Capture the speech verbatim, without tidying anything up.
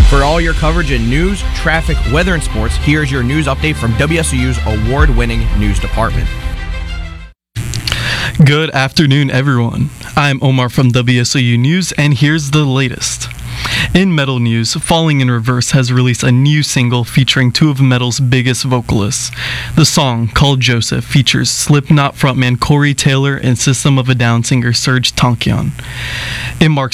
For all your coverage in news, traffic, weather, and sports, here's your news update from W S O U's award-winning news department. Good afternoon, everyone. I'm Omar from W S O U News, and here's the latest. In metal news, Falling in Reverse has released a new single featuring two of metal's biggest vocalists. The song, called Joseph, features Slipknot frontman Corey Taylor and System of a Down singer Serj Tankian. It marks